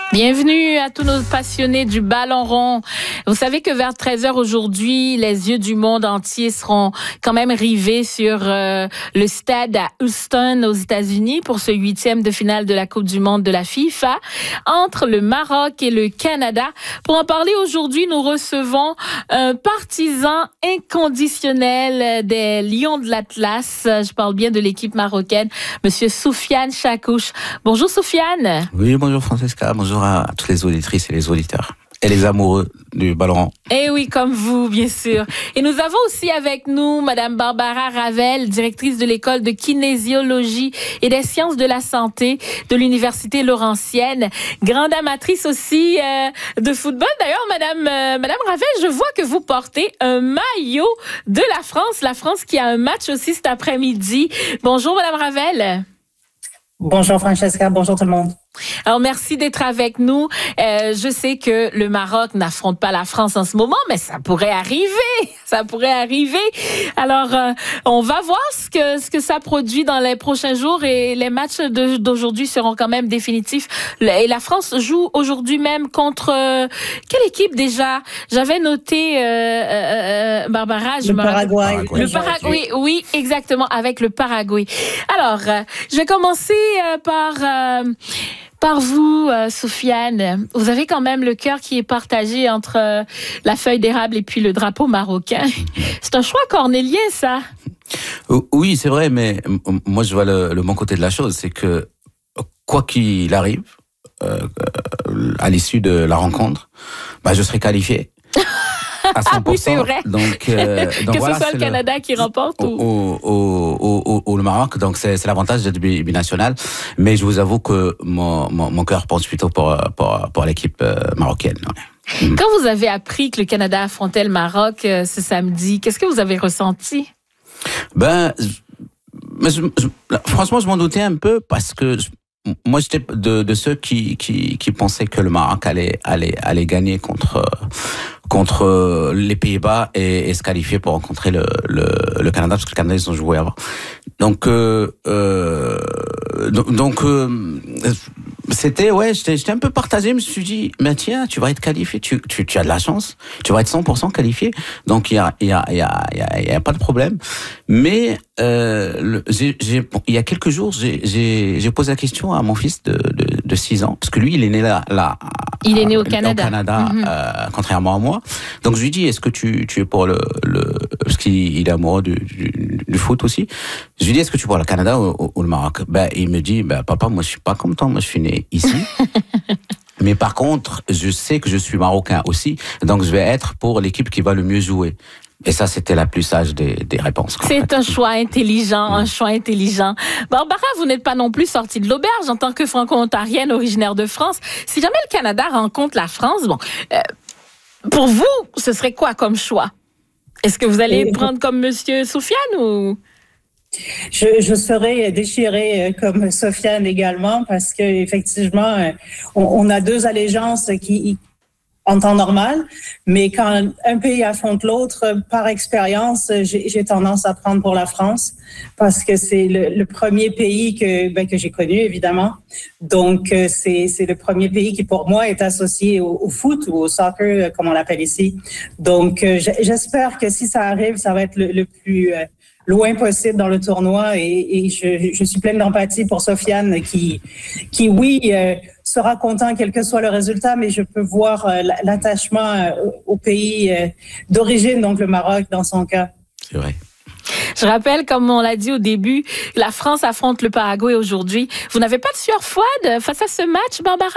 Bienvenue à tous nos passionnés du ballon rond. Vous savez que vers 13h aujourd'hui, les yeux du monde entier seront quand même rivés sur le stade à Houston aux États-Unis pour ce 8e de finale de la Coupe du monde de la FIFA entre le Maroc et le Canada. Pour en parler aujourd'hui, nous recevons un partisan inconditionnel des Lions de l'Atlas. Je parle bien de l'équipe marocaine, Monsieur Soufiane Chakouche. Bonjour Soufiane. Oui, bonjour Francesca, bonjour à toutes les auditrices et les auditeurs. Et les amoureux du ballon rond. Eh oui, comme vous, bien sûr. Et nous avons aussi avec nous Madame Barbara Ravel, directrice de l'école de kinésiologie et des sciences de la santé de l'Université Laurentienne. Grande amatrice aussi de football. D'ailleurs, Madame Ravel, je vois que vous portez un maillot de la France qui a un match aussi cet après-midi. Bonjour Madame Ravel. Bonjour Francesca, bonjour tout le monde. Alors, merci d'être avec nous. Je sais que le Maroc n'affronte pas la France en ce moment, mais ça pourrait arriver. Ça pourrait arriver. Alors, on va voir ce que ça produit dans les prochains jours et les matchs d'aujourd'hui seront quand même définitifs. Et la France joue aujourd'hui même contre quelle équipe déjà? J'avais noté Barbara. Le Paraguay. Le Paraguay, oui, exactement, avec le Paraguay. Alors, je vais commencer par vous, Soufiane. Vous avez quand même le cœur qui est partagé entre la feuille d'érable et puis le drapeau marocain. C'est un choix cornélien, ça. Oui, c'est vrai, mais moi je vois le bon côté de la chose, c'est que quoi qu'il arrive, à l'issue de la rencontre, je serai qualifié. À 100%. Oui, c'est vrai. Donc que voilà, ce soit le Canada qui remporte ou le Maroc. Donc c'est l'avantage d'être binational. Mais je vous avoue que mon cœur pense plutôt pour l'équipe marocaine. Ouais. Quand vous avez appris que le Canada affrontait le Maroc ce samedi, qu'est-ce que vous avez ressenti? Franchement, je m'en doutais un peu parce que moi, j'étais de ceux qui pensaient que le Maroc allait gagner contre les Pays-Bas et se qualifier pour rencontrer le Canada, parce que le Canada, ils ont joué avant. Donc c'était, j'étais un peu partagé. Je me suis dit, mais tiens, tu vas être qualifié, tu as de la chance, tu vas être 100% qualifié. Donc il y a pas de problème. Mais il y a quelques jours, j'ai posé la question à mon fils de 6 ans, parce que lui, il est né là. Il est né au Canada. Contrairement à moi. Donc je lui dis, est-ce que tu es pour parce qu'il est amoureux du foot aussi. Je lui dis, est-ce que tu es pour le Canada ou le Maroc? Il me dit, papa, moi je suis pas comme toi, moi je suis né ici. Mais par contre, je sais que je suis marocain aussi, donc je vais être pour l'équipe qui va le mieux jouer. Et ça, c'était la plus sage des réponses. C'est un choix intelligent, un choix intelligent. Barbara, vous n'êtes pas non plus sortie de l'auberge en tant que franco-ontarienne originaire de France. Si jamais le Canada rencontre la France, pour vous, ce serait quoi comme choix? Est-ce que vous allez prendre comme Monsieur Soufiane ou... Je serais déchirée comme Soufiane également parce que effectivement, on a deux allégeances qui en temps normal, mais quand un pays affronte l'autre, par expérience, j'ai tendance à prendre pour la France parce que c'est le premier pays que j'ai connu, évidemment. Donc, c'est le premier pays qui, pour moi, est associé au foot ou au soccer, comme on l'appelle ici. Donc, j'espère que si ça arrive, ça va être le plus loin possible dans le tournoi et je suis pleine d'empathie pour Soufiane qui sera content quel que soit le résultat, mais je peux voir l'attachement au pays d'origine, donc le Maroc dans son cas. C'est vrai. Je rappelle, comme on l'a dit au début, la France affronte le Paraguay aujourd'hui. Vous n'avez pas de sueur froide face à ce match, Barbara?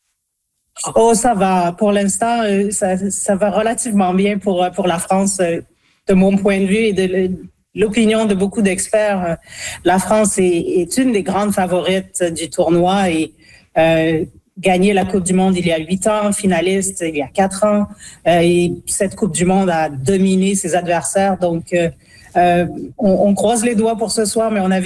Oh, ça va. Pour l'instant, ça va relativement bien pour la France, de mon point de vue et de l'opinion de beaucoup d'experts. La France est une des grandes favorites du tournoi et gagné la Coupe du Monde il y a 8 ans, finaliste il y a 4 ans. Et cette Coupe du Monde a dominé ses adversaires. Donc, on croise les doigts pour ce soir, mais on avait